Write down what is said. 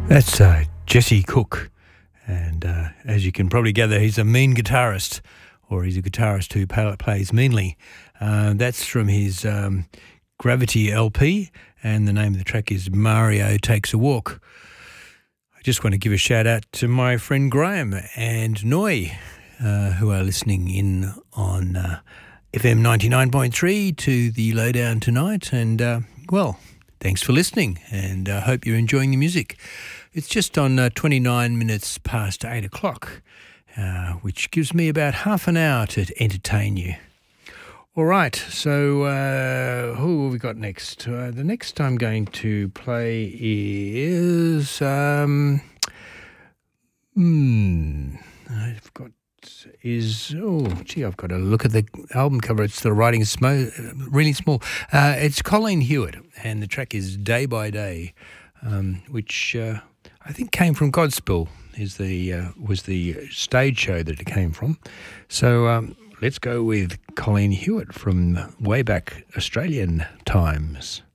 That's Jesse Cook, and as you can probably gather, he's a mean guitarist, or he's a guitarist who plays meanly. That's from his Gravity LP, and the name of the track is Mario Takes a Walk. I just want to give a shout out to my friend Graham and Noi, who are listening in on FM 99.3 to the Lowdown tonight, and well, thanks for listening, and I hope you're enjoying the music. It's just on 29 minutes past 8 o'clock, which gives me about half an hour to entertain you. All right, so who have we got next? The next I'm going to play is... I've got... I've got to look at the album cover. It's the writing is really small. It's Colleen Hewett, and the track is Day by Day, which I think came from Godspell. Was the stage show that it came from. So let's go with Colleen Hewett from way back Australian times.